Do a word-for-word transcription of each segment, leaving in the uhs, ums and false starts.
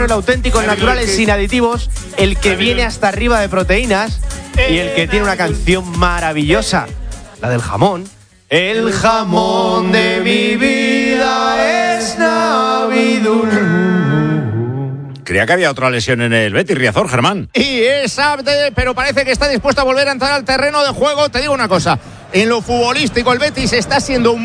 el auténtico, el natural, el sin aditivos, el que viene hasta arriba de proteínas y el que tiene una canción maravillosa, la del jamón. El jamón de mi vida es Navidul. Creía que había otra lesión en el Betis, Riazor, Germán. Y es Abde, pero parece que está dispuesto a volver a entrar al terreno de juego. Te digo una cosa, en lo futbolístico el Betis está siendo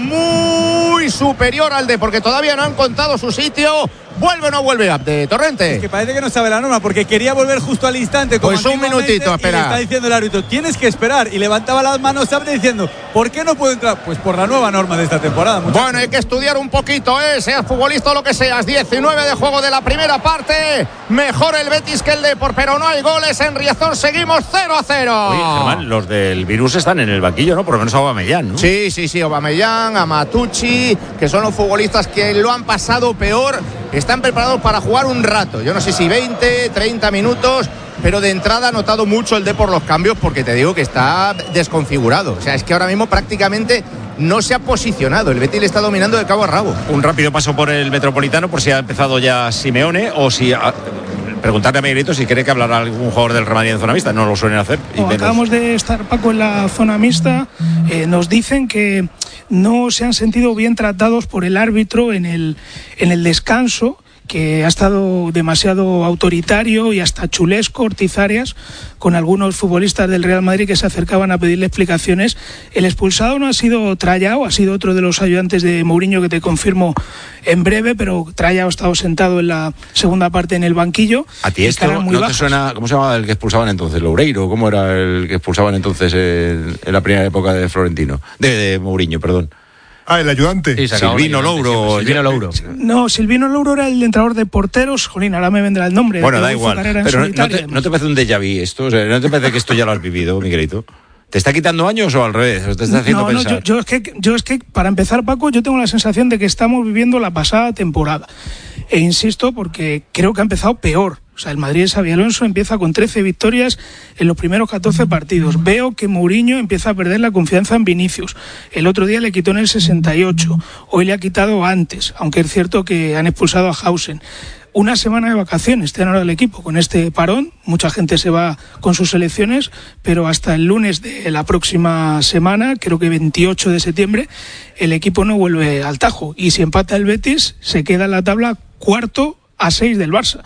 muy superior al de, porque todavía no han contado su sitio. ¿Vuelve o no vuelve Abde? Torrente. Es que parece que no sabe la norma, porque quería volver justo al instante. Como pues un minutito, espera. Y le está diciendo el árbitro, tienes que esperar. Y levantaba las manos Abde diciendo, ¿por qué no puedo entrar? Pues por la nueva norma de esta temporada. Muchachos. Bueno, hay que estudiar un poquito, ¿eh? Seas futbolista o lo que seas. diecinueve de juego de la primera parte. Mejor el Betis que el Depor, pero no hay goles en Riazor. Seguimos cero a cero. Oye, Germán, los del virus están en el banquillo, ¿no? Por lo menos Aubameyang, ¿no? Sí, sí, sí. Aubameyang, Amatucci, que son los futbolistas que lo han pasado peor. Están preparados para jugar un rato. Yo no sé si veinte, treinta minutos, pero de entrada ha notado mucho el Depor los cambios, porque te digo que está desconfigurado. O sea, es que ahora mismo prácticamente no se ha posicionado. El Betis le está dominando de cabo a rabo. Un rápido paso por el Metropolitano, por si ha empezado ya Simeone o si... Ha... Preguntarle a Miguelito si cree que hablará algún jugador del Real Madrid en zona mixta. No lo suelen hacer. No, acabamos de estar, Paco, en la zona mixta. Eh, nos dicen que no se han sentido bien tratados por el árbitro en el, en el descanso, que ha estado demasiado autoritario y hasta chulesco, Ortiz Arias, con algunos futbolistas del Real Madrid que se acercaban a pedirle explicaciones. El expulsado no ha sido Trayao, ha sido otro de los ayudantes de Mourinho, que te confirmo en breve, pero Trayao ha estado sentado en la segunda parte en el banquillo. ¿A ti esto no bajas. Te suena? ¿Cómo se llamaba el que expulsaban entonces? ¿Loureiro? ¿Cómo era el que expulsaban entonces en, en la primera época de Florentino? De, de Mourinho, perdón. Ah, el ayudante. Sí, Silvino Louro. Silvino Louro. No, Silvino Louro era el entrenador de porteros. Jolín, ahora me vendrá el nombre. Bueno, da igual. Pero no, no, te, ¿no te parece un déjà vu esto? O sea, ¿no te parece que esto ya lo has vivido, Miguelito? ¿Te está quitando años o al revés? ¿O te está haciendo no, pensar? No, yo, yo, es que, yo es que, para empezar, Paco, yo tengo la sensación de que estamos viviendo la pasada temporada. E insisto, porque creo que ha empezado peor. O sea, el Madrid de Xabi Alonso empieza con trece victorias en los primeros catorce partidos. Veo que Mourinho empieza a perder la confianza en Vinicius. El otro día le quitó en el sesenta y ocho. Hoy le ha quitado antes, aunque es cierto que han expulsado a Hausen. Una semana de vacaciones tiene ahora el equipo con este parón. Mucha gente se va con sus selecciones, pero hasta el lunes de la próxima semana, creo que veintiocho de septiembre, el equipo no vuelve al Tajo. Y si empata el Betis, se queda en la tabla cuarto a seis del Barça.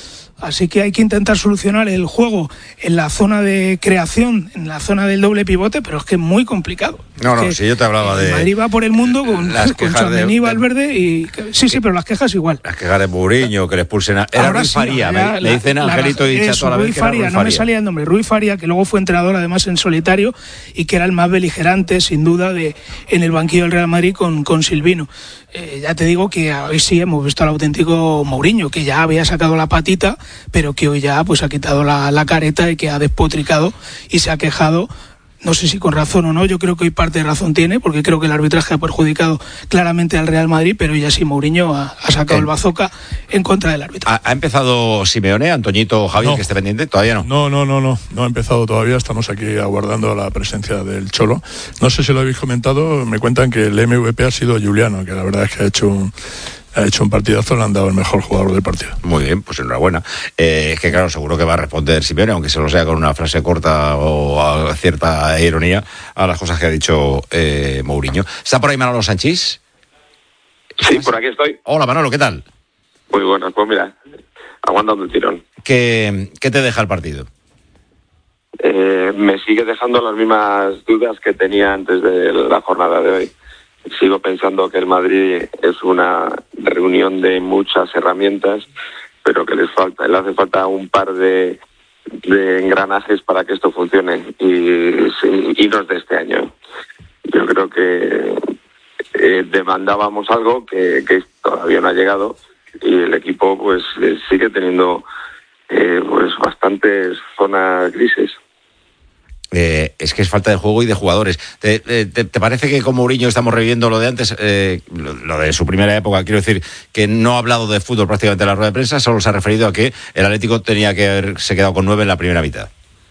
Así que hay que intentar solucionar el juego en la zona de creación, en la zona del doble pivote, pero es que es muy complicado. No, no, si yo te hablaba de... Madrid va por el mundo con, con Tchouaméni, Valverde y... Sí, sí, pero las quejas igual. Las quejas de Mourinho, que le expulsen a... Era Rui Faría, la, le dicen a Angelito y Chato a la vez Rui Faría, no me salía el nombre. Rui Faría, que luego fue entrenador además en solitario y que era el más beligerante, sin duda, de en el banquillo del Real Madrid con, con Silvino. Eh, ya te digo que hoy sí hemos visto al auténtico Mourinho, que ya había sacado la patita, pero que hoy ya pues ha quitado la, la careta y que ha despotricado y se ha quejado. No sé si con razón o no, yo creo que hoy parte de razón tiene, porque creo que el arbitraje ha perjudicado claramente al Real Madrid, pero ya sí Mourinho ha, ha sacado el bazooka en contra del árbitro. ¿Ha, ha empezado Simeone, Antoñito, Javi, no. que esté pendiente? ¿Todavía no? No, no, no, no, no ha empezado todavía, estamos aquí aguardando la presencia del Cholo. No sé si lo habéis comentado, me cuentan que el M V P ha sido Juliano, que la verdad es que ha hecho un... ha hecho un partidazo, le han dado el mejor jugador del partido. Muy bien, pues enhorabuena. Eh, es que claro, seguro que va a responder Simeone, aunque se lo sea con una frase corta o a cierta ironía, a las cosas que ha dicho eh, Mourinho. ¿Está por ahí Manolo Sanchís? Sí, por aquí estoy. Hola Manolo, ¿qué tal? Muy buenas, pues mira, aguantando el tirón. ¿Qué, qué te deja el partido? Eh, me sigue dejando las mismas dudas que tenía antes de la jornada de hoy. Sigo pensando que el Madrid es una reunión de muchas herramientas, pero que les falta, le hace falta un par de, de engranajes para que esto funcione y, y no es de este año. Yo creo que eh, demandábamos algo que, que todavía no ha llegado y el equipo pues sigue teniendo eh, pues bastantes zonas grises. Eh, es que es falta de juego y de jugadores. ¿Te, te, te parece que con Mourinho estamos reviviendo lo de antes, eh, lo, lo de su primera época? Quiero decir que no ha hablado de fútbol prácticamente en la rueda de prensa, solo se ha referido a que el Atlético tenía que haberse quedado con nueve en la primera mitad.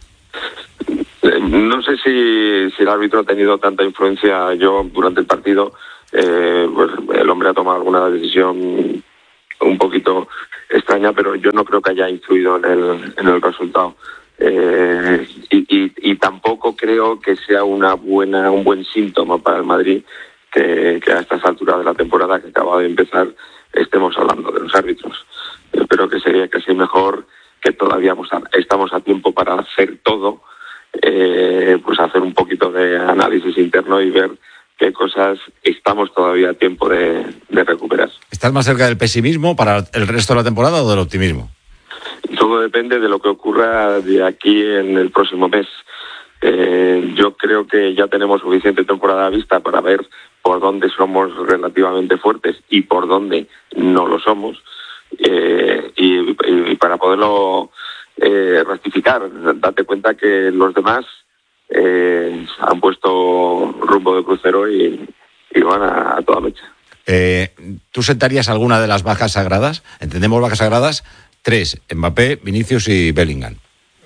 No sé si, si el árbitro ha tenido tanta influencia. Yo durante el partido, eh, pues el hombre ha tomado alguna decisión un poquito extraña, pero yo no creo que haya influido en el, en el resultado. Eh, y, y, y tampoco creo que sea una buena un buen síntoma para el Madrid que, que a estas alturas de la temporada que acaba de empezar estemos hablando de los árbitros. Yo creo que sería casi mejor, que todavía estamos a tiempo para hacer todo, eh, pues hacer un poquito de análisis interno y ver qué cosas estamos todavía a tiempo de, de recuperar. ¿Estás más cerca del pesimismo para el resto de la temporada o del optimismo? Todo depende de lo que ocurra de aquí en el próximo mes. Eh, yo creo que ya tenemos suficiente temporada a vista para ver por dónde somos relativamente fuertes y por dónde no lo somos. Eh, y, y para poderlo eh, rectificar, date cuenta que los demás eh, han puesto rumbo de crucero y, y van a, a toda mecha. Eh, ¿Tú sentarías alguna de las vacas sagradas? Entendemos vacas sagradas, tres: Mbappé, Vinicius y Bellingham.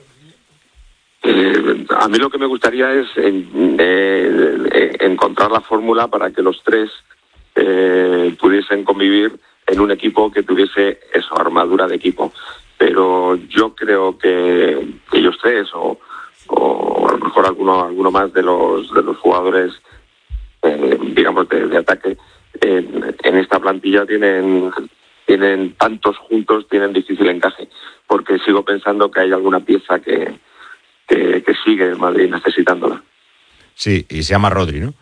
Eh, a mí lo que me gustaría es en, eh, encontrar la fórmula para que los tres eh, pudiesen convivir en un equipo que tuviese esa armadura de equipo. Pero yo creo que ellos tres o, o a lo mejor alguno alguno más de los de los jugadores eh, digamos de, de ataque en, en esta plantilla tienen tienen tantos juntos, tienen difícil encaje, porque sigo pensando que hay alguna pieza que que, que sigue el Madrid necesitándola. Sí, y se llama Rodri, ¿no?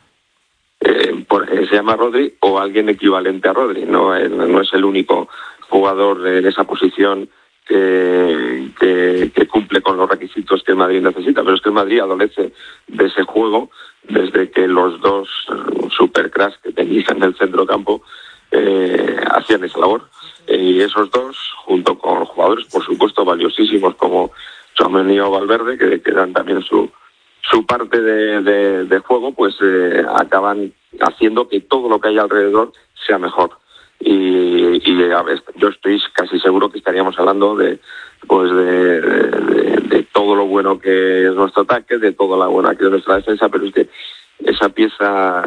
Eh, por, eh, se llama Rodri o alguien equivalente a Rodri. No, eh, no es el único jugador en esa posición que, que, que cumple con los requisitos que el Madrid necesita, pero es que el Madrid adolece de ese juego desde que los dos supercracks que tenían en el centrocampo eh, hacían esa labor. Eh, y esos dos, junto con jugadores, por supuesto, valiosísimos como Tchouaméni o Valverde, que, que dan también su su parte de, de, de juego, pues eh, acaban haciendo que todo lo que hay alrededor sea mejor. Y, y a ver, yo estoy casi seguro que estaríamos hablando de pues de, de, de todo lo bueno que es nuestro ataque, de toda la buena que es nuestra defensa, pero es que esa pieza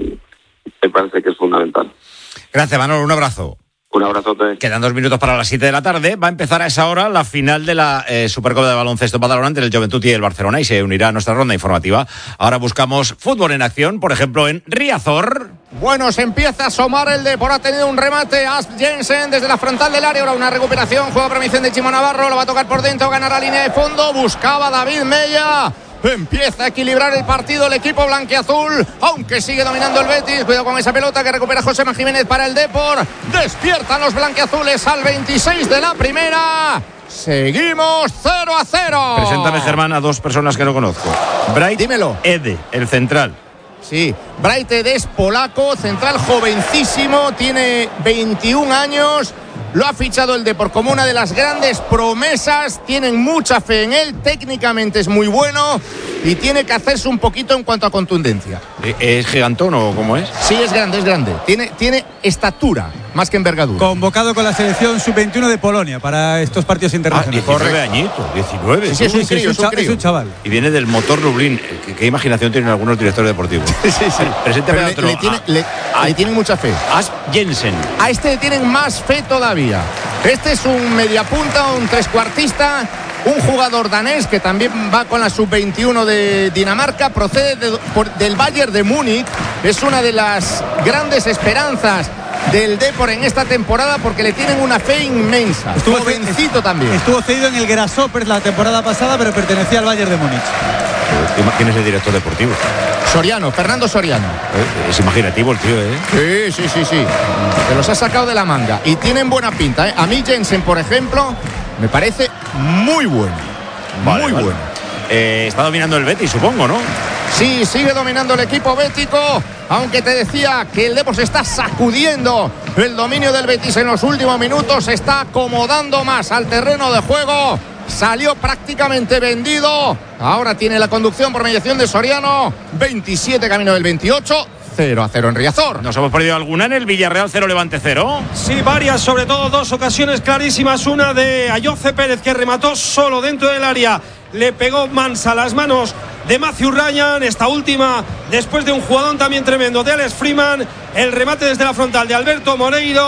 me parece que es fundamental. Gracias, Manolo, un abrazo. Un abrazote. Quedan dos minutos para las siete de la tarde. Va a empezar a esa hora la final de la eh, Supercopa de Baloncesto Badalona entre el Joventut y el Barcelona, y se unirá a nuestra ronda informativa. Ahora buscamos fútbol en acción, por ejemplo, en Riazor. Bueno, se empieza a asomar el Depor. Ha tenido un remate Asp Jensen desde la frontal del área. Ahora una recuperación. Juega permisión de Chimo Navarro. Lo va a tocar por dentro. Ganará línea de fondo. Buscaba David Mella. Empieza a equilibrar el partido el equipo blanquiazul, aunque sigue dominando el Betis. Cuidado con esa pelota que recupera Josema Jiménez para el Depor. Despiertan los blanquiazules al veintiséis de la primera. Seguimos cero a cero. Preséntame, Germán, a dos personas que no conozco. Bright Dímelo. Ede, el central. Sí, Bright Ede es polaco, central jovencísimo, tiene veintiún años. Lo ha fichado el Depor como una de las grandes promesas. Tienen mucha fe en él. Técnicamente es muy bueno y tiene que hacerse un poquito en cuanto a contundencia. ¿Es gigantón o cómo es? Sí, es grande, es grande. Tiene, tiene estatura más que envergadura. Convocado con la selección sub veintiuno de Polonia para estos partidos internacionales. Ah, diecinueve añitos, diecinueve. Sí, sí, es un crío, es un crío. Es un chaval. Y viene del Motor Lublin. ¿Qué, qué imaginación tienen algunos directores deportivos? Sí, sí. Preséntame Pero a le, otro. le, tiene, a, le, a, le tienen mucha fe. Asp Jensen. A este le tienen más fe todavía. Este es un mediapunta, un trescuartista, un jugador danés que también va con la sub veintiuno de Dinamarca, procede de, por, del Bayern de Múnich. Es una de las grandes esperanzas del Depor en esta temporada porque le tienen una fe inmensa. Estuvo jovencito también. Estuvo cedido en el Grasshoppers la temporada pasada, pero pertenecía al Bayern de Múnich. ¿Quién es el director deportivo? Soriano, Fernando Soriano. Es imaginativo el tío, ¿eh? Sí, sí, sí, sí. Se los ha sacado de la manga. Y tienen buena pinta, ¿eh? A mí Jensen, por ejemplo, me parece muy bueno. Vale, muy vale. bueno. Eh, está dominando el Betis, supongo, ¿no? Sí, sigue dominando el equipo bético, aunque te decía que el Depor se está sacudiendo el dominio del Betis en los últimos minutos, se está acomodando más al terreno de juego. Salió prácticamente vendido. Ahora tiene la conducción por mediación de Soriano. veintisiete camino del veintiocho. cero a cero en Riazor. ¿Nos hemos perdido alguna en el Villarreal cero Levante cero? Sí, varias, sobre todo dos ocasiones clarísimas. Una de Ayoce Pérez, que remató solo dentro del área. Le pegó Mansa a las manos de Matthew Ryan. Esta última, después de un jugadón también tremendo de Alex Freeman. El remate desde la frontal de Alberto Moreiro.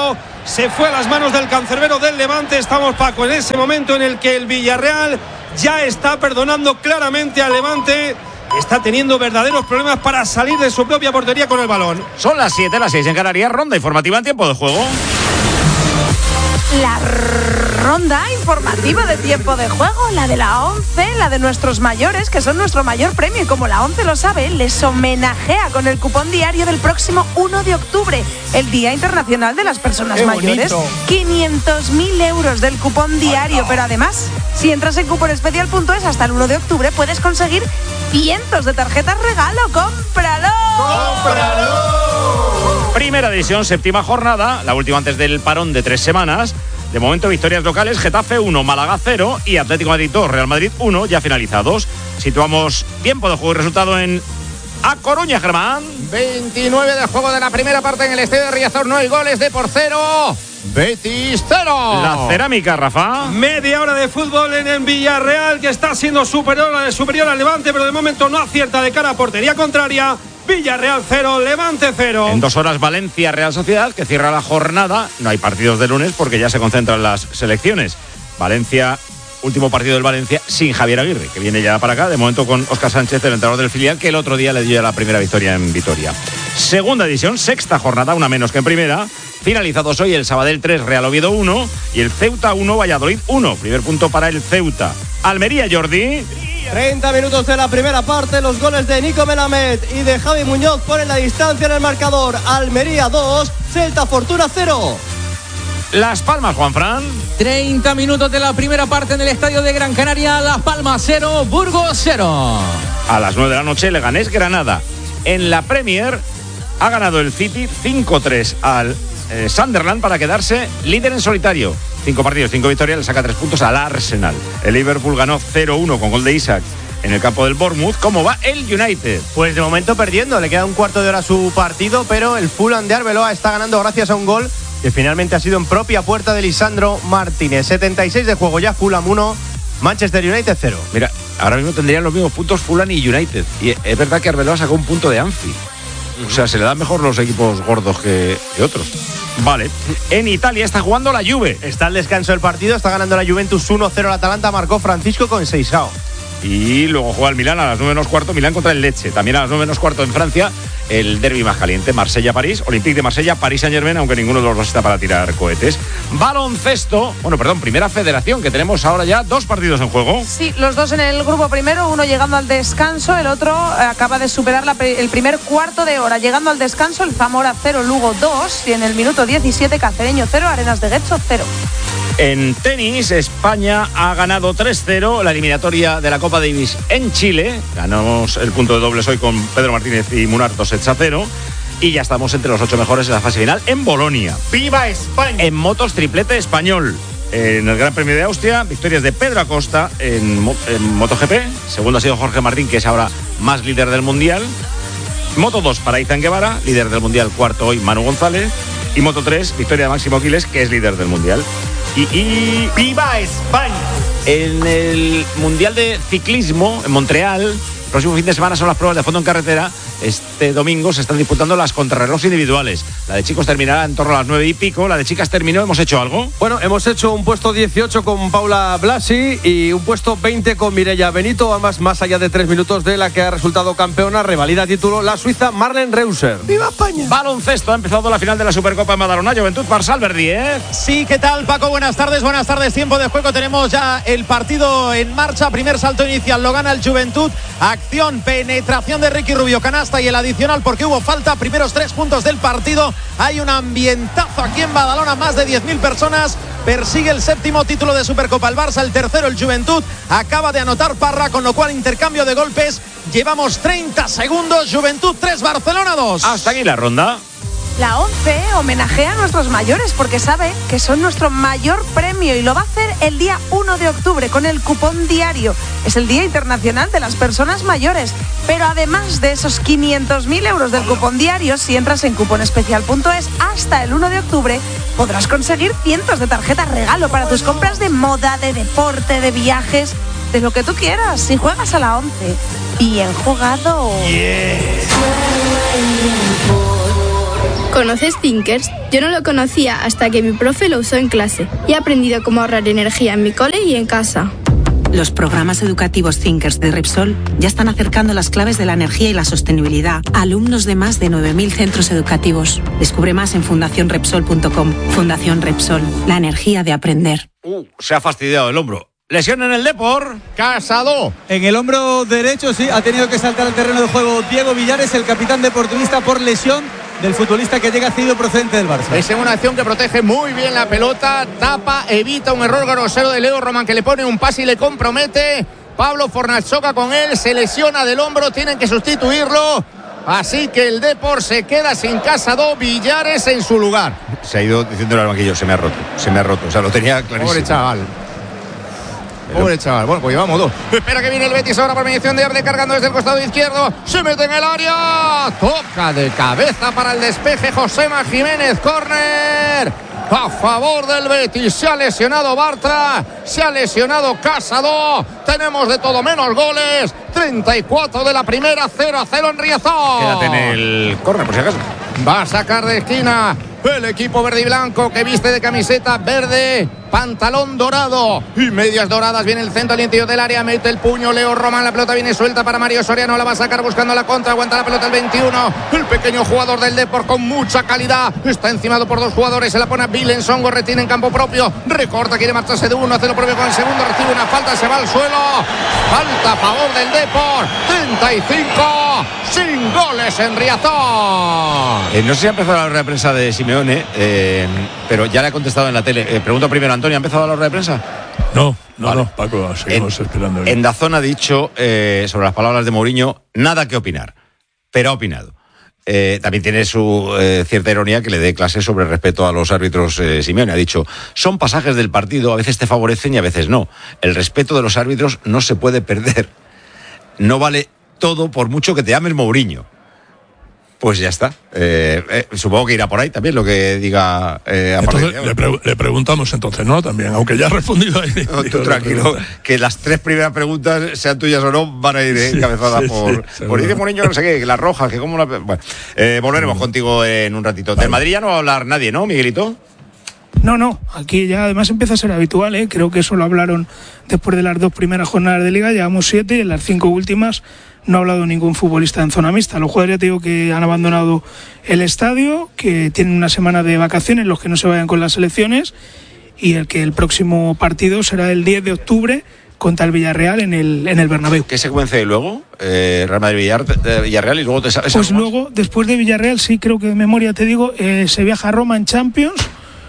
se fue a las manos del cancerbero del Levante. Estamos, Paco, en ese momento en el que el Villarreal ya está perdonando claramente al Levante. Está teniendo verdaderos problemas para salir de su propia portería con el balón. Son las siete, las seis en Canarias. Ronda informativa en tiempo de juego. La ronda informativa de tiempo de juego, la de la ONCE, la de nuestros mayores, que son nuestro mayor premio. Y como la ONCE lo sabe, les homenajea con el cupón diario del próximo uno de octubre, el Día Internacional de las Personas ¡Qué Mayores. bonito! quinientos mil euros del cupón diario. Pero además, si entras en cuponespecial punto es hasta el uno de octubre, puedes conseguir cientos de tarjetas regalo. ¡Cómpralo! ¡Cómpralo! Primera división, séptima jornada, la última antes del parón de tres semanas. De momento, victorias locales: Getafe uno, Málaga cero y Atlético de Madrid dos, Real Madrid uno, ya finalizados. Situamos tiempo de juego y resultado en A Coruña, Germán. veintinueve de juego de la primera parte en el estadio de Riazor. No hay goles, de por cero. Betis cero. La Cerámica, Rafa. Media hora de fútbol en el Villarreal, que está siendo superior, superior al Levante, pero de momento no acierta de cara a portería contraria. Villarreal cero, Levante cero. En dos horas, Valencia, Real Sociedad, que cierra la jornada. No hay partidos de lunes porque ya se concentran las selecciones. Valencia, último partido del Valencia sin Javier Aguirre, que viene ya para acá, de momento con Óscar Sánchez, el entrenador del filial, que el otro día le dio ya la primera victoria en Vitoria. Segunda división, sexta jornada, una menos que en primera. Finalizados hoy el Sabadell tres, Real Oviedo uno y el Ceuta uno, Valladolid uno. Primer punto para el Ceuta. Almería, Jordi. treinta minutos de la primera parte, los goles de Nico Melamed y de Javi Muñoz ponen la distancia en el marcador. Almería dos, Celta Fortuna cero. Las Palmas, Juanfran. treinta minutos de la primera parte en el estadio de Gran Canaria. Las Palmas cero, Burgos cero. A las nueve de la noche, Leganés, Granada. En la Premier ha ganado el City cinco tres al eh, Sunderland para quedarse líder en solitario. Cinco partidos, cinco victorias, le saca tres puntos al Arsenal. El Liverpool ganó cero uno con gol de Isaac en el campo del Bournemouth. ¿Cómo va el United? Pues de momento perdiendo, le queda un cuarto de hora a su partido, pero el Fulham de Arbeloa está ganando gracias a un gol que finalmente ha sido en propia puerta de Lisandro Martínez. setenta y seis de juego ya, Fulham uno, Manchester United cero. Mira, ahora mismo tendrían los mismos puntos Fulham y United. Y es verdad que Arbeloa sacó un punto de Anfield. O sea, se le dan mejor los equipos gordos que, que otros. Vale. En Italia está jugando la Juve. Está al descanso del partido, está ganando la Juventus uno cero al Atalanta, marcó Francisco Conceição. Y luego juega el Milán a las nueve menos cuarto, Milán contra el Lecce. También a las nueve menos cuarto en Francia, el derbi más caliente, Marsella-París, Olympique de Marsella, París Saint-Germain, aunque ninguno de los dos está para tirar cohetes. Baloncesto, bueno, perdón, primera federación, que tenemos ahora ya dos partidos en juego. Sí, los dos en el grupo primero, uno llegando al descanso, el otro acaba de superar la, el primer cuarto de hora. Llegando al descanso, el Zamora cero, Lugo dos, y en el minuto diecisiete, Cacereño cero, Arenas de Getxo cero. En tenis, España ha ganado tres cero la eliminatoria de la Copa Davis en Chile. Ganamos el punto de dobles hoy con Pedro Martínez y Munar dos a cero. Y ya estamos entre los ocho mejores en la fase final en Bolonia. ¡Viva España! En motos, triplete español. En el Gran Premio de Austria, victorias de Pedro Acosta en, en MotoGP. Segundo ha sido Jorge Martín, que es ahora más líder del Mundial. Moto dos para Izan Guevara, líder del Mundial. Cuarto hoy Manu González. Y Moto tres, victoria de Máximo Quiles, que es líder del Mundial. Y, y ¡viva España! En el Mundial de Ciclismo en Montreal, el próximo fin de semana son las pruebas de fondo en carretera. Este domingo se están disputando las contrarrelojes individuales. La de chicos terminará en torno a las nueve y pico. La de chicas terminó. ¿Hemos hecho algo? Bueno, hemos hecho un puesto dieciocho con Paula Blasi y un puesto veinte con Mireia Benito. Además, más allá de tres minutos de la que ha resultado campeona, revalida título la suiza Marlen Reusser. ¡Viva España! Baloncesto, ha empezado la final de la Supercopa en Badalona. Juventud Marsal Verdiez. Sí, ¿qué tal, Paco? Buenas tardes, buenas tardes. Tiempo de juego. Tenemos ya el partido en marcha. Primer salto inicial, lo gana el Juventud. Acción, penetración de Ricky Rubio, canasta y el adicional porque hubo falta. Primeros tres puntos del partido. Hay un ambientazo aquí en Badalona, más de diez mil personas. Persigue el séptimo título de Supercopa el Barça, el tercero el Juventud. Acaba de anotar Parra, con lo cual intercambio de golpes. Llevamos treinta segundos. Juventud tres, Barcelona dos. Hasta aquí la ronda. La ONCE homenajea a nuestros mayores porque sabe que son nuestro mayor premio y lo va a hacer el día uno de octubre con el cupón diario. Es el Día Internacional de las Personas Mayores. Pero además de esos quinientos mil euros del cupón diario, si entras en cuponespecial punto es hasta el uno de octubre, podrás conseguir cientos de tarjetas regalo para tus compras de moda, de deporte, de viajes, de lo que tú quieras. Si juegas a la ONCE, bien jugado. Yeah. ¿Conoces Thinkers? Yo no lo conocía hasta que mi profe lo usó en clase y he aprendido cómo ahorrar energía en mi cole y en casa. Los programas educativos Thinkers de Repsol ya están acercando las claves de la energía y la sostenibilidad a alumnos de más de nueve mil centros educativos. Descubre más en fundación repsol punto com. Fundación Repsol, la energía de aprender. Uh, se ha fastidiado el hombro. Lesión en el Depor. Casado. En el hombro derecho, sí, ha tenido que saltar al terreno de juego Diego Villares, el capitán deportivista, por lesión del futbolista que llega cedido procedente del Barça. Es en una acción que protege muy bien la pelota, tapa, evita un error grosero de Leo Roman, que le pone un pase y le compromete. Pablo Fornals choca con él, se lesiona del hombro, tienen que sustituirlo. Así que el Depor se queda sin Casado, Villares en su lugar. Se ha ido diciendo al banquillo, se me ha roto, se me ha roto. O sea, lo tenía clarísimo. Pobre chaval. Pobre chaval. Bueno, pues llevamos dos. Espera que viene el Betis ahora por mediación de Arde, cargando desde el costado izquierdo. Se mete en el área. Toca de cabeza para el despeje Josema Jiménez. Córner a favor del Betis. Se ha lesionado Bartra, se ha lesionado Casado. Tenemos de todo menos goles. treinta y cuatro de la primera, cero a cero en Riazor. Quédate en el córner por si acaso. Va a sacar de esquina el equipo verde y blanco, que viste de camiseta verde, pantalón dorado y medias doradas. Viene el centro al interior del área, mete el puño Leo Roman, la pelota viene suelta para Mario Soriano, la va a sacar buscando la contra, aguanta la pelota el veintiuno, el pequeño jugador del Depor con mucha calidad, está encimado por dos jugadores, se la pone a Vilensongo, retiene en campo propio, recorta, quiere marcharse de uno, hace lo propio con el segundo, recibe una falta, se va al suelo, falta a favor del Depor, treinta y cinco, sin goles en Riazor. Eh, no sé si ha empezado la rueda de prensa de Simeone, eh, pero ya le ha contestado en la tele. Eh, pregunto primero, Antonio, ¿ha empezado la rueda de prensa? No, no, vale. no, Paco, seguimos en, esperando. En Dazón ha dicho eh, sobre las palabras de Mourinho, nada que opinar, pero ha opinado. Eh, también tiene su eh, cierta ironía que le dé clases sobre respeto a los árbitros. eh, Simeone ha dicho, son pasajes del partido, a veces te favorecen y a veces no. El respeto de los árbitros no se puede perder. No vale todo por mucho que te ames Mourinho. Pues ya está. Eh, eh, supongo que irá por ahí también lo que diga eh, a entonces, de le, pre- le preguntamos entonces, ¿no? También, aunque ya ha respondido ahí. No, tú tranquilo, que las tres primeras preguntas, sean tuyas o no, van a ir sí, encabezadas sí, por, sí, por dice Mourinho, no sé qué, las rojas, que como la... Bueno, eh, volveremos mm. contigo en un ratito. Vale. Del Madrid ya no va a hablar nadie, ¿no, Miguelito? No, no, aquí ya además empieza a ser habitual, ¿eh? Creo que eso lo hablaron después de las dos primeras jornadas de Liga, llevamos siete y en las cinco últimas no ha hablado ningún futbolista en zona mixta. Los jugadores ya te digo que han abandonado el estadio, que tienen una semana de vacaciones, los que no se vayan con las selecciones, y el que el próximo partido será el diez de octubre contra el Villarreal en el, en el Bernabéu. ¿Qué secuencia hay luego? Eh, Real Madrid Villar, eh, Villarreal y luego te sabes. Pues luego, después de Villarreal, sí, creo que de memoria te digo, eh, se viaja a Roma en Champions,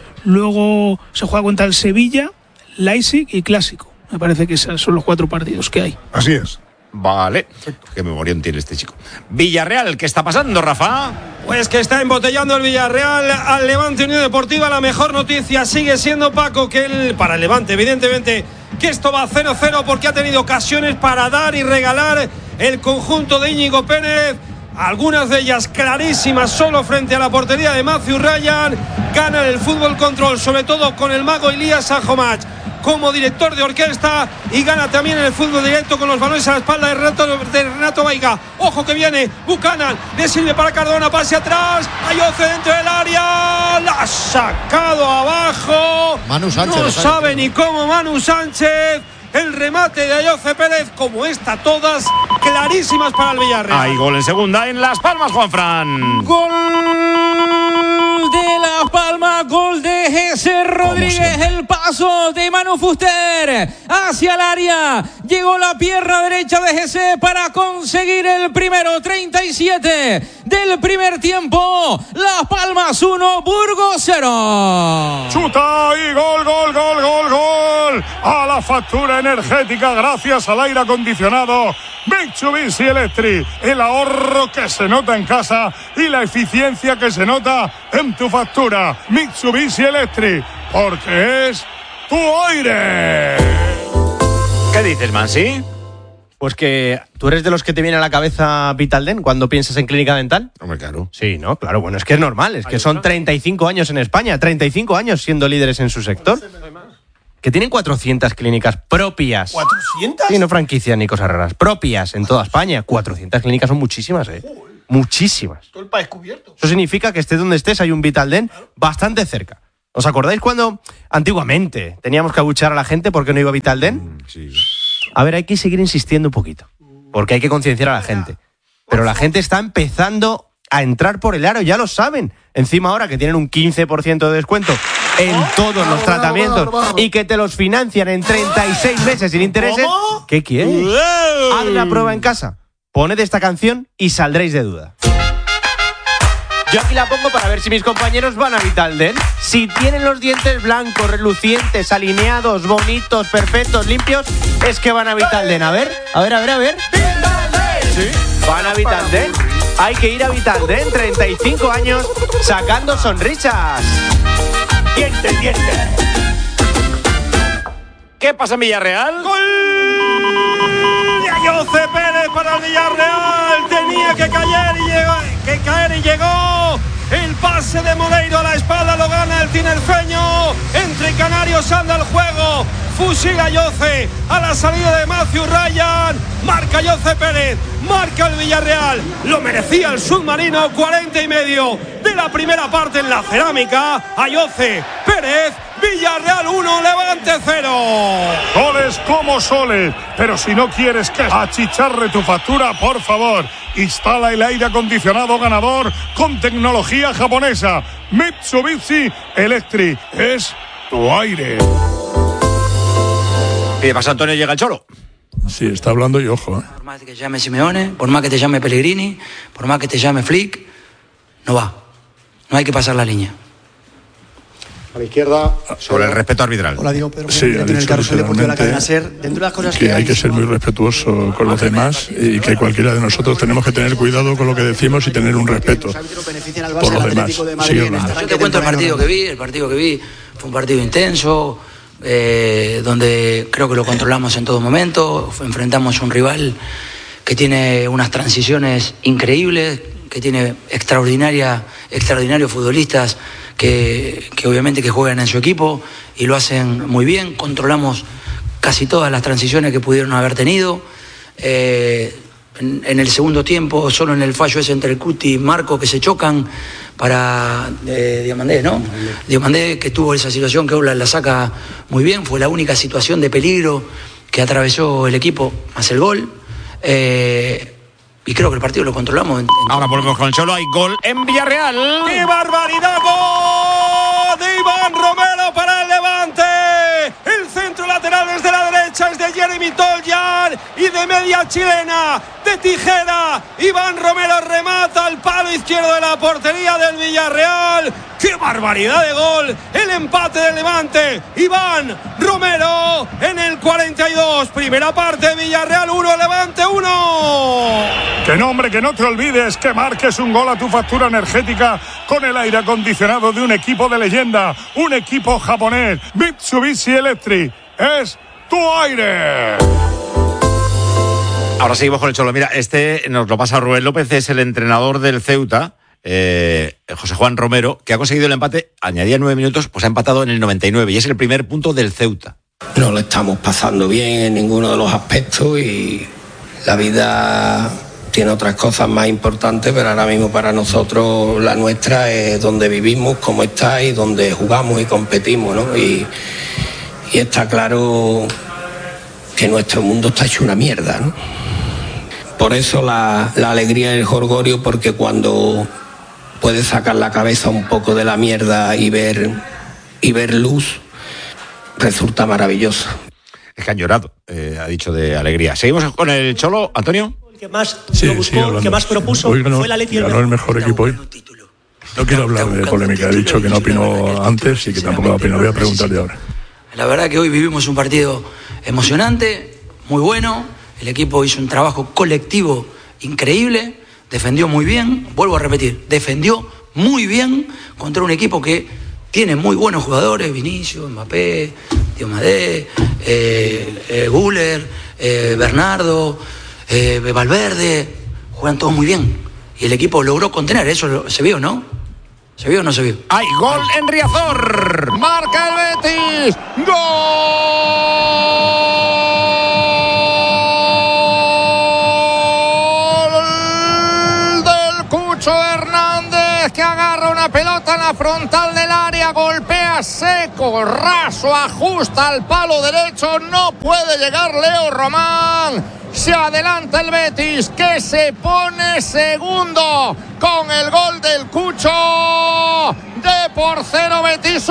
luego se juega contra el Sevilla, Leipzig y Clásico. Me parece que esos son los cuatro partidos que hay. Así es. Vale, qué memorión tiene este chico. Villarreal, ¿qué está pasando, Rafa? Pues que está embotellando el Villarreal al Levante Unión Deportiva. La mejor noticia sigue siendo, Paco, que el, para el Levante, evidentemente, que esto va cero cero porque ha tenido ocasiones para dar y regalar el conjunto de Íñigo Pérez. Algunas de ellas clarísimas, solo frente a la portería de Matthew Ryan. Gana el fútbol control, sobre todo con el mago Elías Sajomach como director de orquesta, y gana también en el fútbol directo con los balones a la espalda de Renato, de Renato Veiga. Ojo que viene Buchanan, le sirve para Cardona, pase atrás, Ayoce dentro del área, la ha sacado abajo. Manu Sánchez, no sabe ni cómo Manu Sánchez. El remate de Ayoce Pérez, como esta, todas clarísimas para el Villarreal. Hay gol en segunda en Las Palmas, Juanfran. Gol de Las Palmas, gol de Jesse Rodríguez, el paso de Manu Fuster hacia el área, llegó la pierna derecha de Jesse para conseguir el primero. Treinta y siete del primer tiempo, Las Palmas uno, Burgos cero. Chuta y gol, gol, gol, gol, gol a la factura energética gracias al aire acondicionado Mitsubishi Electric, el ahorro que se nota en casa y la eficiencia que se nota en tu factura. Mitsubishi Electric, porque es tu aire. ¿Qué dices, Mansi? Pues que tú eres de los que te viene a la cabeza Vitaldent cuando piensas en clínica dental. Hombre, claro. Sí, no, claro, bueno, es que es normal, es que son treinta y cinco años en España, treinta y cinco años siendo líderes en su sector. Que tienen cuatrocientas clínicas propias. ¿cuatrocientas? Sí, no franquicias ni cosas raras. Propias en toda España. cuatrocientas clínicas son muchísimas, ¿eh? muchísimas. Todo el país cubierto. Eso significa que estés donde estés hay un Vitaldent bastante cerca. ¿Os acordáis cuando antiguamente teníamos que abuchear a la gente porque no iba a Vitaldent? Mm, sí. A ver, hay que seguir insistiendo un poquito, porque hay que concienciar a la gente. Pero la gente está empezando a entrar por el aro, ya lo saben. Encima ahora que tienen un quince por ciento de descuento en todos los tratamientos y que te los financian en treinta y seis meses sin intereses. ¿Qué quieres? Haz la prueba en casa, poned esta canción y saldréis de duda. Yo aquí la pongo para ver si mis compañeros van a Vitaldent. Si tienen los dientes blancos, relucientes, alineados, bonitos, perfectos, limpios, es que van a Vitaldent. A ver, a ver, a ver, a ver. Sí, van a Vitaldent. Hay que ir a Vitaldent, treinta y cinco años, sacando sonrisas. Diente, diente. ¿Qué pasa en Villarreal? ¡Gol de Ayoce Pérez para el Villarreal! Tenía que caer y llegó, que caer y llegó. El pase de Moleiro a la espalda lo gana el tinerfeño. Entre canarios anda el juego. Fusila Ayoce a la salida de Matthew Ryan. Marca Ayoce Pérez. Marca el Villarreal. Lo merecía el submarino. cuarenta y medio de la primera parte en la cerámica. Ayoce Pérez. Villarreal uno, Levante cero. Soles como soles, pero si no quieres que achicharre tu factura, por favor, instala el aire acondicionado ganador con tecnología japonesa. Mitsubishi Electric es tu aire. ¿Qué pasa, Antonio? Llega el Cholo. Sí, está hablando y ojo. ¿eh? Por más que te llame Simeone, por más que te llame Pellegrini, por más que te llame Flick, no va. No hay que pasar la línea. A la izquierda. Sobre el respeto arbitral. Hola, Diego Pedro. Sí, ha dicho literalmente que hay que ser muy respetuoso con los demás y que cualquiera de nosotros tenemos que tener cuidado con lo que decimos y tener un respeto por los demás. Sigue hablando. Yo te cuento el partido que vi. El partido que vi fue un partido intenso, eh, donde creo que lo controlamos en todo momento. Enfrentamos a un rival que tiene unas transiciones increíbles, que tiene extraordinaria, extraordinarios futbolistas que, que obviamente que juegan en su equipo y lo hacen muy bien. Controlamos casi todas las transiciones que pudieron haber tenido. Eh, en, en el segundo tiempo, solo en el fallo ese entre el Cuti y Marco que se chocan para eh, Diomandé, ¿no? Diomandé, que tuvo esa situación que Oblak la saca muy bien, fue la única situación de peligro que atravesó el equipo, más el gol. Eh, Y creo que el partido lo controlamos. En, en... Ahora volvemos con el Cholo. Hay gol en Villarreal. ¡Qué barbaridad! ¡Gol de Iván Romero para el Levante! El centro lateral desde la derecha es de Jeremy Toljan y de media chilena, de tijera. Iván Romero remata al palo izquierdo de la portería del Villarreal. ¡Qué barbaridad de gol! El empate del Levante. Iván Romero en el cuarenta y dos. Primera parte, Villarreal uno, Levante uno. Que no, hombre, que no te olvides que marques un gol a tu factura energética con el aire acondicionado de un equipo de leyenda, un equipo japonés. Mitsubishi Electric es tu aire. Ahora seguimos con el Cholo. Mira, este nos lo pasa Rubén López, es el entrenador del Ceuta, eh, José Juan Romero, que ha conseguido el empate, añadía nueve minutos, pues ha empatado en el noventa y nueve y es el primer punto del Ceuta. No lo estamos pasando bien en ninguno de los aspectos y la vida tiene otras cosas más importantes, pero ahora mismo para nosotros la nuestra es donde vivimos, cómo está y donde jugamos y competimos, ¿no? Y, y está claro que nuestro mundo está hecho una mierda, ¿no? Por eso la, la alegría y el jolgorio, porque cuando puedes sacar la cabeza un poco de la mierda y ver, y ver luz, resulta maravilloso. Es que han llorado, eh, ha dicho de alegría. Seguimos con el Cholo, Antonio. Que más sí, lo buscó, que más propuso, hoy ganó, fue la Leti. Ganó el mejor equipo hoy. No quiero hablar de polémica, he dicho que no opinó antes y que tampoco opinó. Voy a preguntarle ahora. La verdad que hoy vivimos un partido emocionante, muy bueno. El equipo hizo un trabajo colectivo increíble, defendió muy bien, vuelvo a repetir, defendió muy bien contra un equipo que tiene muy buenos jugadores, Vinicius, Mbappé, Diomadé, eh, eh, Guller, eh, Bernardo, eh, Valverde, juegan todos muy bien. Y el equipo logró contener, eso se vio, ¿no? ¿Se vio o no se vio? ¡Hay gol en Riazor! ¡Marca el Betis! ¡Gol del zona frontal del área, golpea seco, raso, ajusta al palo derecho, no puede llegar Leo Román. Se adelanta el Betis, que se pone segundo con el gol del Cucho. Depor cero, Betis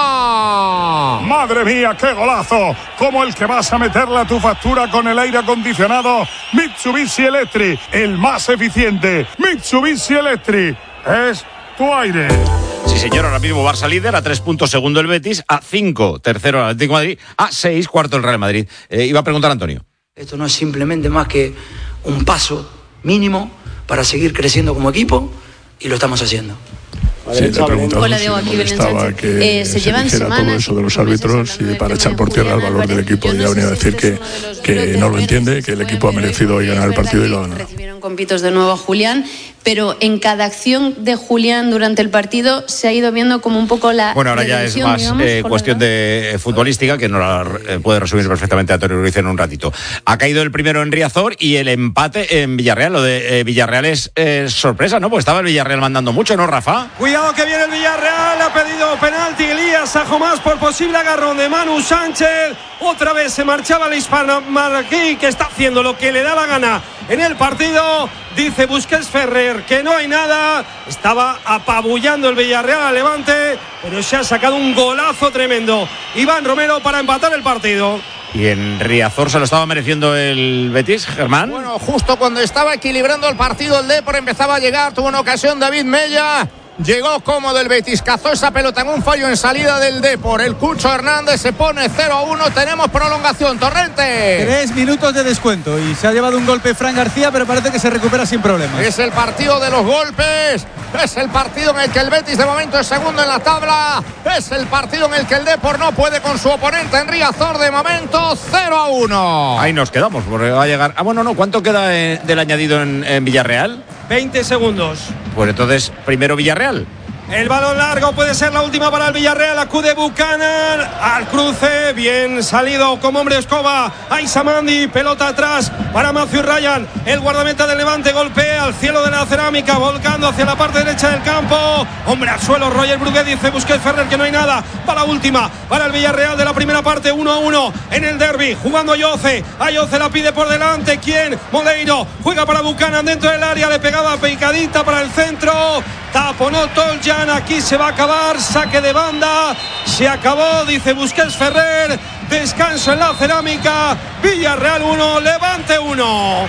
uno. Madre mía, qué golazo, como el que vas a meterle a tu factura con el aire acondicionado Mitsubishi Electric, el más eficiente. Mitsubishi Electric es tu aire. Sí, señor, ahora mismo Barça líder, a tres puntos segundo el Betis, a cinco tercero el Atlético de Madrid, a seis cuarto el Real Madrid. Eh, iba a preguntar a Antonio. Esto no es simplemente más que un paso mínimo para seguir creciendo como equipo, y lo estamos haciendo. Sí, te preguntaba si le molestaba que eh, se, se dijera todo eso de los árbitros y para echar por tierra el valor del equipo. Y ya venía a decir que, que no lo entiende, que el equipo ha merecido hoy ganar el partido y lo ha ganado. Recibieron con pitos de nuevo a Julián, pero en cada acción de Julián durante el partido se ha ido viendo como un poco la... Bueno, ahora ya es más digamos, eh, cuestión de eh, futbolística, que nos la eh, puede resumir perfectamente Antonio Ruiz en un ratito. Ha caído el primero en Riazor y el empate en Villarreal. Lo de eh, Villarreal es eh, sorpresa, ¿no? Pues estaba el Villarreal mandando mucho, ¿no, Rafa? Cuidado que viene el Villarreal, ha pedido penalti Elías Sajomás por posible agarrón de Manu Sánchez. Otra vez se marchaba el hispano-marroquí, que está haciendo lo que le da la gana en el partido. Dice Busquets Ferrer que no hay nada. Estaba apabullando el Villarreal a Levante, pero se ha sacado un golazo tremendo Iván Romero para empatar el partido. Y en Riazor se lo estaba mereciendo el Betis, Germán. Bueno, justo cuando estaba equilibrando el partido, el Depor empezaba a llegar, tuvo una ocasión David Mella. Llegó cómodo el Betis, cazó esa pelota en un fallo en salida del Depor. El Cucho Hernández se pone cero a uno. Tenemos prolongación, Torrente. Tres minutos de descuento y se ha llevado un golpe Fran García, pero parece que se recupera sin problemas. Es el partido de los golpes. Es el partido en el que el Betis de momento es segundo en la tabla. Es el partido en el que el Depor no puede con su oponente en Riazor. De momento cero a uno. Ahí nos quedamos, porque va a llegar... Ah, bueno, no, ¿cuánto queda eh, del añadido en, en Villarreal? veinte segundos. Pues entonces, primero Villarreal. El balón largo puede ser la última para el Villarreal. Acude Buchanan al cruce. Bien salido como hombre escoba. Aisamandi, pelota atrás para Matthew Ryan. El guardameta del Levante golpea al cielo de la cerámica, volcando hacia la parte derecha del campo. Hombre al suelo, Roger Bruguet, dice Busquets Ferrer que no hay nada. Para la última, para el Villarreal de la primera parte, uno a uno en el derbi. Jugando Ayoce. Ayoce la pide por delante. ¿Quién? Moleiro. Juega para Buchanan dentro del área. Le pegaba picadita para el centro. Taponó Toljan. Aquí se va a acabar, saque de banda, se acabó, dice Busquets Ferrer, descanso en la cerámica, Villarreal uno, Levante uno.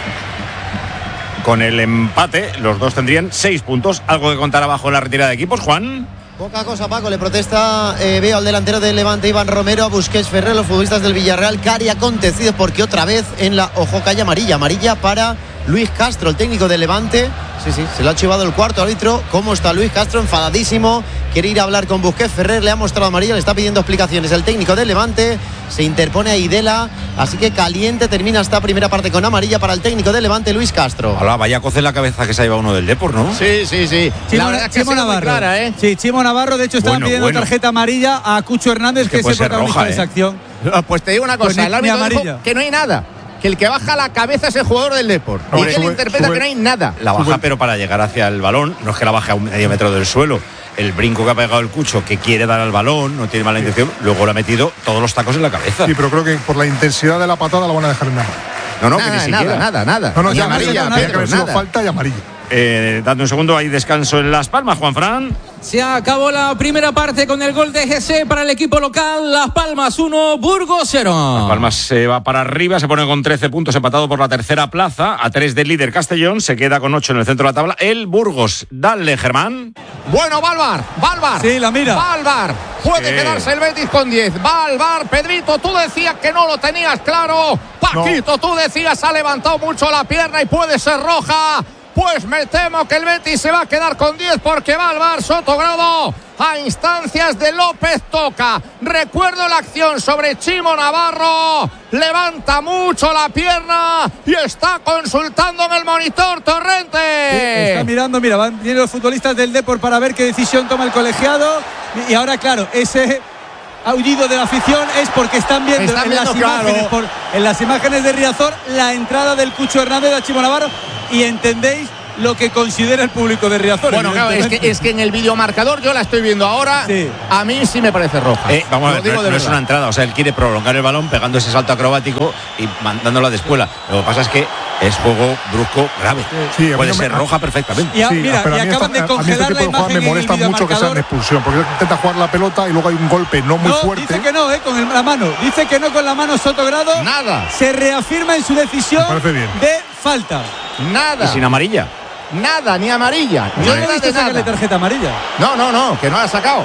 Con el empate, los dos tendrían seis puntos. ¿Algo que contar abajo en la retirada de equipos, Juan? Poca cosa, Paco. Le protesta, eh, veo al delantero del Levante, Iván Romero, a Busquets Ferrer, los futbolistas del Villarreal. Cari acontecido porque otra vez en la ojo calle amarilla. Amarilla para Luis Castro, el técnico del Levante. Sí, sí, se lo ha chivado el cuarto árbitro. ¿Cómo está Luis Castro? Enfadadísimo. Quiere ir a hablar con Busquets Ferrer. Le ha mostrado amarilla, le está pidiendo explicaciones. El técnico del Levante se interpone a Idela. Así que caliente termina esta primera parte con amarilla para el técnico del Levante, Luis Castro. Hola, vaya a cocer la cabeza que se ha llevado uno del Depor, ¿no? Sí, sí, sí. Chimo, la verdad es que Chimo Navarro. Clara, ¿eh? Sí, Chimo Navarro. De hecho, estaban bueno, pidiendo bueno. tarjeta amarilla a Cucho Hernández, es que, que es el protagonista roja, de esa ¿eh? acción. Pues te digo una cosa, pues el árbitro amarilla. dijo que no hay nada. Que el que baja la cabeza es el jugador del Depor. Y él interpreta sube. que no hay nada. La baja, pero para llegar hacia el balón, no es que la baje a un medio metro del suelo. El brinco que ha pegado el Cucho, que quiere dar al balón, no tiene mala intención, luego le ha metido todos los tacos en la cabeza. Sí, pero creo que por la intensidad de la patada la van a dejar en nada. No, no, nada, que ni siquiera. Nada, nada, nada. No, no, ya amarilla, amarilla, que haber sido nada. falta y amarilla. Eh, dando un segundo, hay descanso en Las Palmas, Juanfran. Se acabó la primera parte con el gol de G C para el equipo local. Las Palmas uno, Burgos cero. Las Palmas se va para arriba, se pone con trece puntos, empatado por la tercera plaza, a tres del líder Castellón, se queda con ocho en el centro de la tabla. El Burgos, dale, Germán. Bueno, Balbar, Balbar. Sí, la mira. Balbar. Puede Sí. quedarse el Betis con diez. Balbar, Pedrito, tú decías que no lo tenías claro. Paquito, no. Tú decías ha levantado mucho la pierna y puede ser roja. Pues me temo que el Betis se va a quedar con diez porque va al bar Sotogrado a instancias de López Toca. Recuerdo la acción sobre Chimo Navarro. Levanta mucho la pierna y está consultando en el monitor Torrente. Sí, está mirando, mira, van vienen los futbolistas del Depor para ver qué decisión toma el colegiado. Y ahora, claro, ese aullido de la afición es porque están viendo, están en, viendo las claro. imágenes, por, en las imágenes de Riazor la entrada del Cucho Hernández a Chimo Navarro y entendéis lo que considera el público de Riazor. Bueno, claro, es que, es que en el videomarcador yo la estoy viendo ahora. Sí. A mí sí me parece roja. Eh, vamos a ver, no, no es una entrada. O sea, él quiere prolongar el balón pegando ese salto acrobático y mandándola de espuela. Lo que pasa es que es juego brusco grave. Sí, puede ser me... roja perfectamente. Y, a, sí, mira, y acaban esta, de congelar la imagen. Me molesta mucho que sea en expulsión, porque intenta jugar la pelota y luego hay un golpe no muy no, fuerte. Dice que no, eh, con el, la mano. Dice que no con la mano Sotogrado. Nada. Se reafirma en su decisión de falta. Nada. Y sin amarilla. Nada, ni amarilla. Yo no he visto sacarle tarjeta amarilla. No, no, no, que no la ha sacado.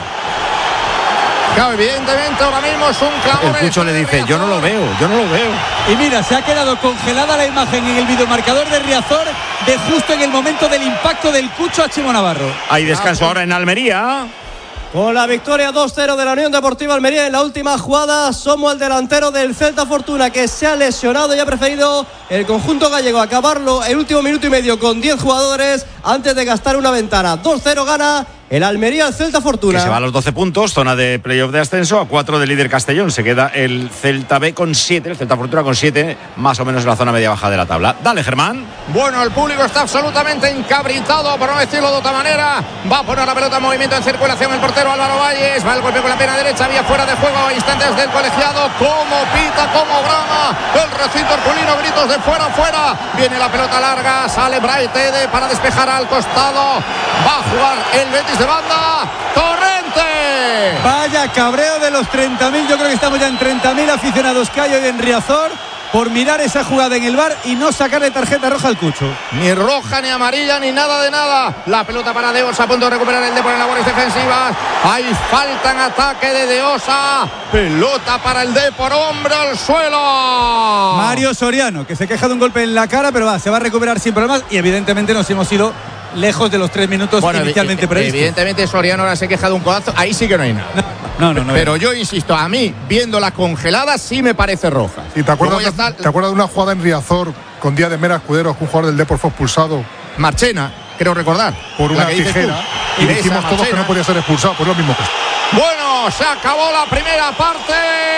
Claro, evidentemente ahora mismo es un clamor. El Cucho le dice, yo no lo veo, yo no lo veo. Y mira, se ha quedado congelada la imagen en el videomarcador de Riazor de justo en el momento del impacto del Cucho a Chimo Navarro. Hay descanso ahora en Almería. Con la victoria dos cero de la Unión Deportiva Almería en la última jugada, somos el delantero del Celta Fortuna que se ha lesionado y ha preferido el conjunto gallego acabarlo el último minuto y medio con diez jugadores antes de gastar una ventana. dos cero gana el Almería al Celta Fortuna. Que se va a los doce puntos, zona de playoff de ascenso, a cuatro del líder Castellón. Se queda el Celta B con siete, el Celta Fortuna con siete, más o menos en la zona media-baja de la tabla. Dale, Germán. Bueno, el público está absolutamente encabritado, por no decirlo de otra manera. Va a poner la pelota en movimiento en circulación el portero Álvaro Valles. Va el golpe con la pierna derecha, vía fuera de juego a instantes del colegiado. Como pita, como brama el recinto herculino, gritos de fuera, fuera. Viene la pelota larga, sale Braitede para despejar al costado. Va a jugar el Betis de banda. Torrente. Vaya cabreo de los treinta mil. Yo creo que estamos ya en treinta mil aficionados que hay hoy en Riazor por mirar esa jugada en el bar y no sacarle tarjeta roja al Cucho. Ni roja, ni amarilla, ni nada de nada. La pelota para Deosa, a punto de recuperar el Depor en labores defensivas. Hay falta en ataque de Deosa. Pelota para el Depor, hombre al suelo. Mario Soriano, que se queja de un golpe en la cara, pero va, se va a recuperar sin problemas y evidentemente nos hemos ido lejos de los tres minutos bueno, inicialmente previstos. Evidentemente Soriano ahora se queja de un codazo, ahí sí que no hay nada. No, no, no. Pero no. yo insisto, a mí, viendo la congelada, sí me parece roja. ¿Y te acuerdas, de, estar... ¿te acuerdas de una jugada en Riazor con Díaz de Mera Escuderos, que un jugador del Depor fue expulsado? Marchena, creo recordar. Por una tijera. Y dijimos todos Marchena. Que no podía ser expulsado, pues lo mismo que... Bueno, se acabó la primera parte.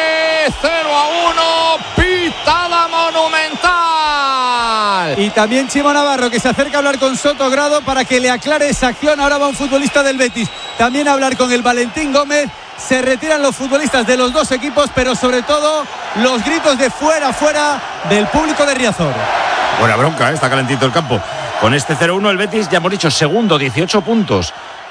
cero a uno. Pitada monumental. Y también Chimo Navarro, que se acerca a hablar con Sotogrado para que le aclare esa acción. Ahora va un futbolista del Betis también a hablar con el Valentín Gómez. Se retiran los futbolistas de los dos equipos, pero sobre todo los gritos de fuera, fuera del público de Riazor. Buena bronca, ¿eh? Está calentito el campo. Con este cero uno el Betis, ya hemos dicho, segundo, dieciocho puntos.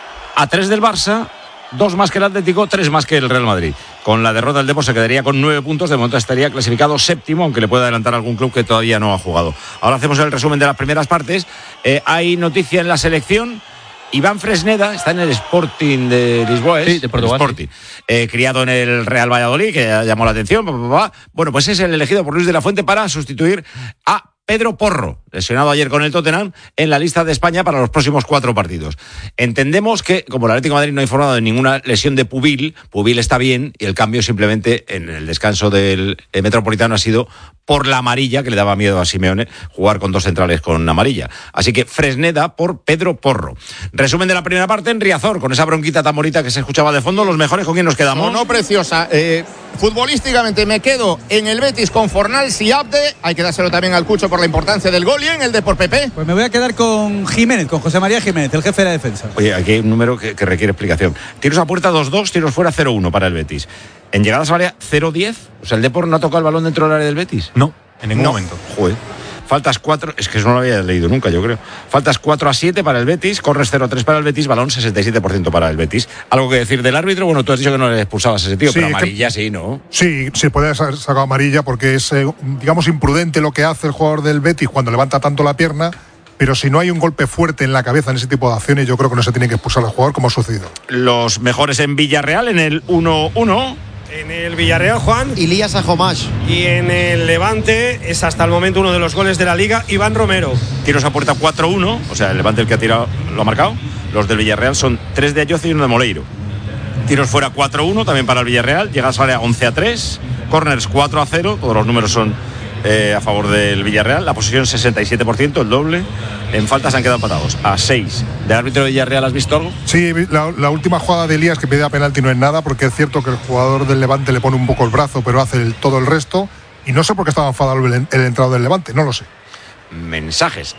A tres del Barça, dos más que el Atlético, tres más que el Real Madrid. Con la derrota del Depor se quedaría con nueve puntos. De momento estaría clasificado séptimo, aunque le puede adelantar algún club que todavía no ha jugado. Ahora hacemos el resumen de las primeras partes. Eh, hay noticia en la selección. Iván Fresneda está en el Sporting de Lisboa, ¿es? Sí, de Portugal. Sporting. Eh, criado en el Real Valladolid, que llamó la atención. Pa, pa, pa. Bueno, pues es el elegido por Luis de la Fuente para sustituir a Pedro Porro, lesionado ayer con el Tottenham, en la lista de España para los próximos cuatro partidos. Entendemos que, como el Atlético de Madrid no ha informado de ninguna lesión de Pubil, Pubil está bien y el cambio simplemente en el descanso del Metropolitano ha sido por la amarilla, que le daba miedo a Simeone jugar con dos centrales con amarilla. Así que Fresneda por Pedro Porro. Resumen de la primera parte en Riazor, con esa bronquita tan bonita que se escuchaba de fondo. Los mejores, ¿con quién nos quedamos? No, no, preciosa. Eh, futbolísticamente me quedo en el Betis con Fornals y Abde. Hay que dárselo también al Cucho por la importancia del gol. Y en el de por Pepe. Pues me voy a quedar con Jiménez, con José María Jiménez, el jefe de la defensa. Oye, aquí hay un número que, que requiere explicación. Tiros a puerta dos dos, tiros fuera cero uno para el Betis. En llegadas al área cero diez. O sea, el Depor no ha tocado el balón dentro del área del Betis. No, en ningún no. momento. Joder. Faltas cuatro, es que eso no lo había leído nunca, yo creo. Faltas cuatro a siete para el Betis, corres cero tres para el Betis, balón sesenta y siete por ciento para el Betis. ¿Algo que decir del árbitro? Bueno, tú has dicho que no le expulsabas a ese tío, sí, pero amarilla que, sí, ¿no? Sí, sí, puede haber sacado amarilla porque es, eh, digamos, imprudente lo que hace el jugador del Betis cuando levanta tanto la pierna. Pero si no hay un golpe fuerte en la cabeza en ese tipo de acciones, yo creo que no se tiene que expulsar al jugador como ha sucedido. Los mejores en Villarreal en el uno uno. En el Villarreal, Juan. Ilías Ajomash. Y en el Levante es hasta el momento uno de los goles de la Liga, Iván Romero. Tiros a puerta cuatro uno, o sea, el Levante el que ha tirado lo ha marcado. Los del Villarreal son tres de Ayoce y uno de Moleiro. Tiros fuera cuatro uno también para el Villarreal. Llegas a área once a tres. Corners cuatro a cero. Todos los números son eh, a favor del Villarreal. La posesión sesenta y siete por ciento, el doble. En faltas han quedado empatados a seis. ¿Del árbitro de Villarreal has visto algo? Sí, la, la última jugada de Elías que pedía penalti no es nada, porque es cierto que el jugador del Levante le pone un poco el brazo, pero hace el, todo el resto. Y no sé por qué estaba enfadado el, el entrado del Levante, no lo sé. Mensajes. Evia.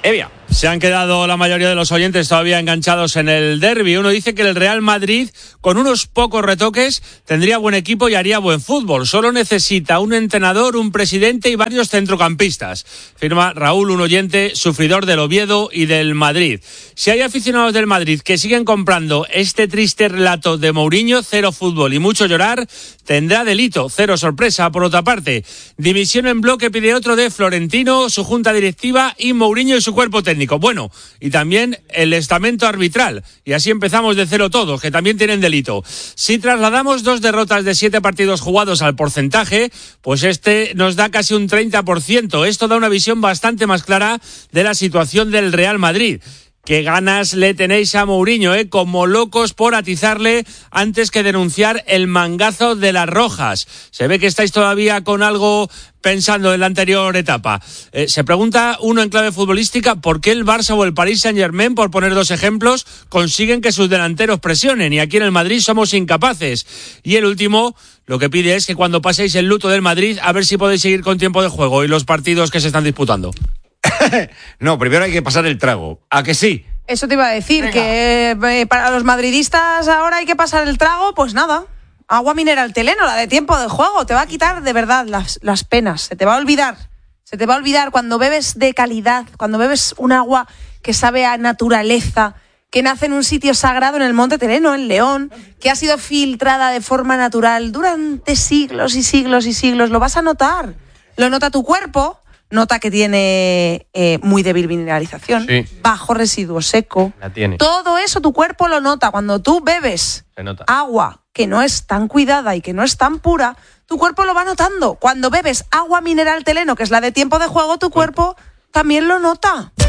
Se han quedado la mayoría de los oyentes todavía enganchados en el derbi. Uno dice que el Real Madrid, con unos pocos retoques, tendría buen equipo y haría buen fútbol. Solo necesita un entrenador, un presidente y varios centrocampistas. Firma Raúl, un oyente sufridor del Oviedo y del Madrid. Si hay aficionados del Madrid que siguen comprando este triste relato de Mourinho, cero fútbol y mucho llorar, tendrá delito, cero sorpresa. Por otra parte, dimisión en bloque pide otro de Florentino, su junta directiva y Mourinho y su cuerpo técnico. Bueno, y también el estamento arbitral. Y así empezamos de cero todos, que también tienen delito. Si trasladamos dos derrotas de siete partidos jugados al porcentaje, pues este nos da casi un treinta por ciento. Esto da una visión bastante más clara de la situación del Real Madrid. Qué ganas le tenéis a Mourinho, ¿eh? Como locos por atizarle antes que denunciar el mangazo de las rojas. Se ve que estáis todavía con algo pensando en la anterior etapa. Eh, se pregunta uno en clave futbolística por qué el Barça o el Paris Saint-Germain, por poner dos ejemplos, consiguen que sus delanteros presionen y aquí en el Madrid somos incapaces. Y el último, lo que pide es que cuando paséis el luto del Madrid, a ver si podéis seguir con tiempo de juego y los partidos que se están disputando. No, primero hay que pasar el trago. ¿A que sí? Eso te iba a decir, Venga. que eh, para los madridistas ahora hay que pasar el trago, pues nada. Agua mineral Teleno, la de tiempo de juego, te va a quitar de verdad las, las penas, se te va a olvidar. Se te va a olvidar cuando bebes de calidad, cuando bebes un agua que sabe a naturaleza, que nace en un sitio sagrado en el Monte Teleno, en León, que ha sido filtrada de forma natural durante siglos y siglos y siglos. Lo vas a notar, lo nota tu cuerpo. Nota que tiene eh, muy débil mineralización, sí. Bajo residuo seco. La tiene. Todo eso tu cuerpo lo nota. Cuando tú bebes Se nota. agua que no es tan cuidada y que no es tan pura, tu cuerpo lo va notando. Cuando bebes agua mineral Teleno, que es la de tiempo de juego, tu cuerpo también lo nota.